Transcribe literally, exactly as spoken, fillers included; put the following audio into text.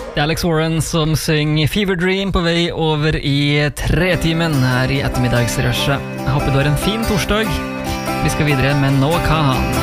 Det er Alex Warren som synger Fever Dream på vei over i tretimen her i ettermiddagsrushet. Jeg håper du har en fin torsdag. Vi skal videre med Noah Kahan.